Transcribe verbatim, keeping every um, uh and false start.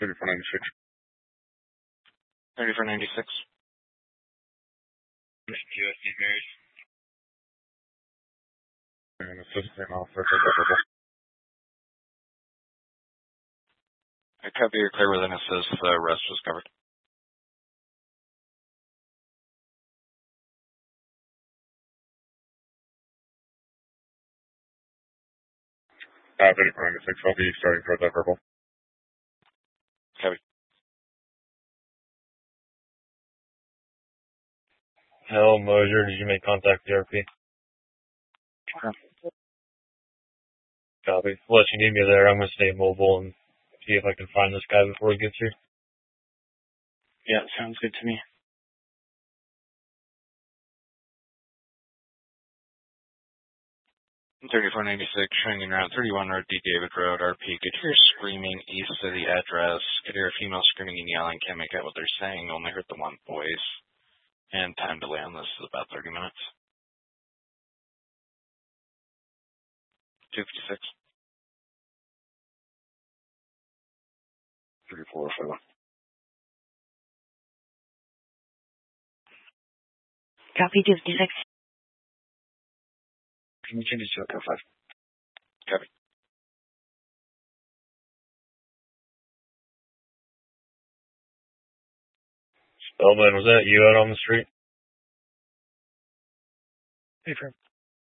thirty-four ninety-six. thirty-four ninety-six. U S D Marys. And assistant officer for Purple. I copy your clear with an assist. The rest was covered. Uh, thirty-four ninety-six, I'll be starting towards that Purple. Copy. Hell, Mosier, did you make contact with the R P? Sure. Copy. Well, if you need me there, I'm going to stay mobile and see if I can find this guy before he gets here. Yeah, sounds good to me. thirty-four ninety-six, showing in route thirty-one Road D. David Road, R P. Could hear screaming east of the address. Could hear a female screaming and yelling. Can't make out what they're saying. Only heard the one voice. And time delay on this is about thirty minutes. two fifty-six. thirty-four oh seven. Copy two fifty-six. Can you change it to a five? Copy. Spellman, was that you out on the street? Hey, friend.